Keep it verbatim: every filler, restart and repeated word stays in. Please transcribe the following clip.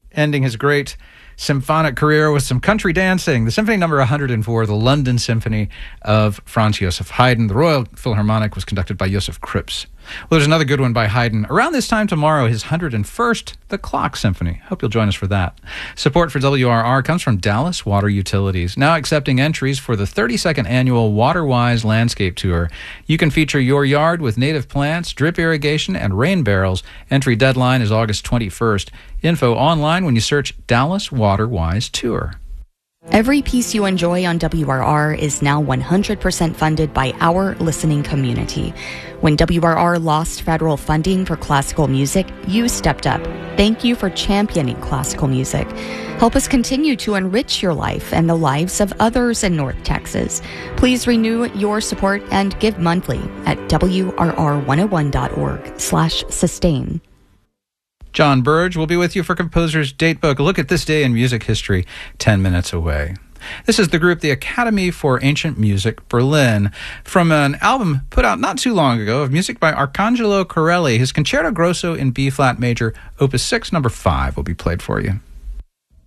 ending his great symphonic career with some country dancing. The Symphony Number one hundred four, the London Symphony of Franz Joseph Haydn. The Royal Philharmonic was conducted by Joseph Kripps. Well, there's another good one by Haydn. Around this time tomorrow, his one hundred first, The Clock Symphony. Hope you'll join us for that. Support for W R R comes from Dallas Water Utilities, now accepting entries for the thirty-second annual WaterWise Landscape Tour. You can feature your yard with native plants, drip irrigation, and rain barrels. Entry deadline is August twenty-first. Info online when you search Dallas WaterWise Tour. Every piece you enjoy on W R R is now one hundred percent funded by our listening community. When W R R lost federal funding for classical music, you stepped up. Thank you for championing classical music. Help us continue to enrich your life and the lives of others in North Texas. Please renew your support and give monthly at W R R one oh one dot org slash sustain. John Burge will be with you for Composer's Datebook. A look at this day in music history, ten minutes away. This is the group, the Academy for Ancient Music, Berlin, from an album put out not too long ago of music by Arcangelo Corelli. His Concerto Grosso in B-flat major, Opus six, number five, will be played for you.